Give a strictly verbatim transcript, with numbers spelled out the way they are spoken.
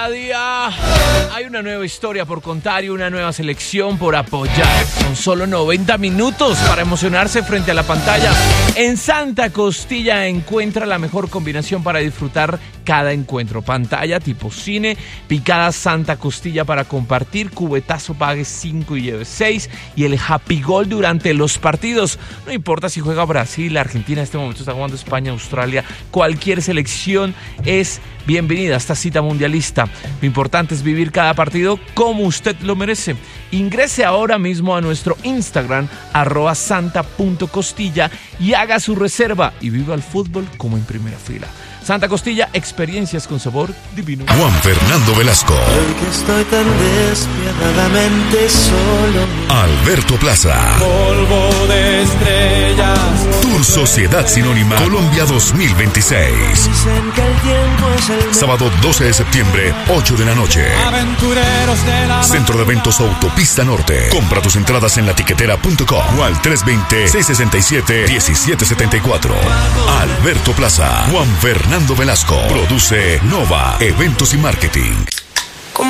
cada día hay una nueva historia por contar y una nueva selección por apoyar. Son solo noventa minutos para emocionarse frente a la pantalla. En Santa Costilla encuentra la mejor combinación para disfrutar cada encuentro. Pantalla tipo cine, picada Santa Costilla para compartir, cubetazo pague cinco y lleve seis y el Happy Goal durante los partidos. No importa si juega Brasil, Argentina, en este momento está jugando España, Australia, cualquier selección es bienvenida a esta cita mundialista. Lo importante es vivir cada partido como usted lo merece. Ingrese ahora mismo a nuestro Instagram, arroba santa punto costilla, y haga su reserva y viva el fútbol como en primera fila. Santa Costilla, experiencias con sabor divino. Juan Fernando Velasco. Porque estoy tan despiadadamente solo. Alberto Plaza. Polvo de estrellas. Tour Sociedad Sinónima Colombia dos mil veintiséis. Dicen que el tiempo es el Sábado doce de septiembre, ocho de la noche. Aventureros de la Centro de Eventos Autopista Norte. Compra tus entradas en latiquetera punto com o al tres dos cero, seis seis siete, uno siete siete cuatro. Alberto Plaza, Juan Fernando Velasco. Produce Nova Eventos y Marketing.